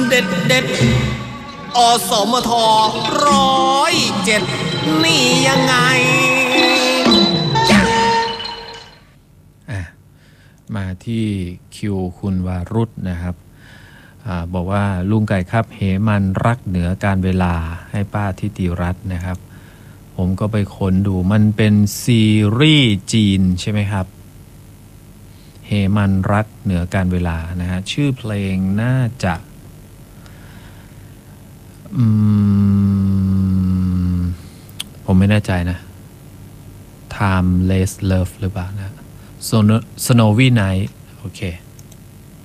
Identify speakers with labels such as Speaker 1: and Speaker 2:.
Speaker 1: เด็ดเด็ดอสมท107นี่ยังไง
Speaker 2: มาที่คิวคุณวารุธนะครับบอกว่าลุงไก่ครับเหมันรักเหนือการเวลาให้ป้าทิติรัตน์นะครับผมก็ไปค้นดูมันเป็นซีรีส์จีนใช่ไหมครับเหมันรักเหนือการเวลานะฮะชื่อเพลงน่าจะผมไม่แน่ใจนะ Timeless Love หรือเปล่านะ Snowy Night โอเค